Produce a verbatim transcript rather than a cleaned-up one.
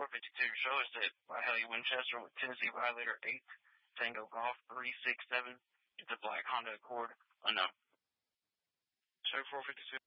four fifty-two, show us that by Haley Winchester with Tennessee Violator eight, Tango Golf three six seven. It's a black Honda Accord, unknown. Show four fifty-two.